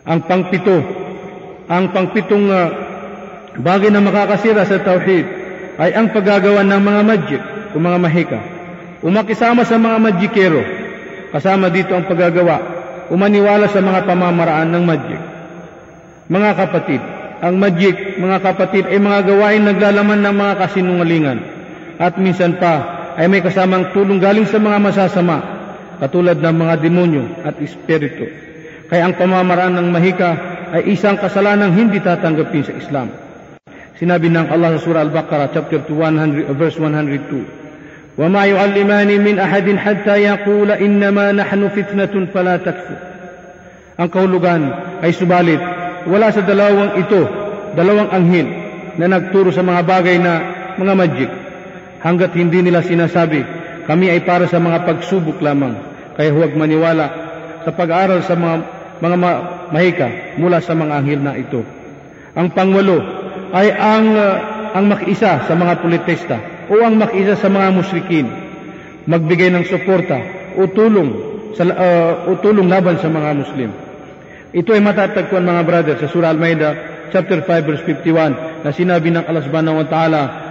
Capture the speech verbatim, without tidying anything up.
Ang pangpito, ang pangpitong uh, bagay na makakasira sa tauhid ay ang paggagawa ng mga magic o mga mahika. Umakisama sa mga magikero, kasama dito ang paggagawa, umaniwala sa mga pamamaraan ng magic. Mga kapatid, ang magic, mga kapatid, ay mga gawain naglalaman ng mga kasinungalingan at minsan pa ay may kasamang tulong galing sa mga masasama, katulad ng mga demonyo at espiritu. Kaya ang pamamaraan ng mahika ay isang kasalanang hindi tatanggapin sa Islam. Sinabi ng Allah sa Surah Al-Baqarah, chapter one hundred, verse one hundred two, وَمَا يُعَلِّمَانِ مِنْ أَحَدٍ حَتَّى يَقُولَ إِنَّمَا نَحْنُ فِتْنَةٌ فَلَا تَكْفُرْ. Ang kahulugan ay subalit, wala sa dalawang ito, dalawang anghel na nagturo sa mga bagay na mga magic, hanggat hindi nila sinasabi, kami ay para sa mga pagsubok lamang, kaya huwag maniwala sa pag-aaral sa mga, mga ma- mahika mula sa mga anghel na ito. Ang pangwalo ay ang, uh, ang makiisa sa mga politista o ang makiisa sa mga musyrikin, magbigay ng suporta o tulong, sa, uh, o tulong laban sa mga Muslim. Ito ay matatagpuan, mga brother, sa Surah Al-Ma'idah chapter five verse fifty-one, na sinabi ng Allah subhanahu wa ta'ala,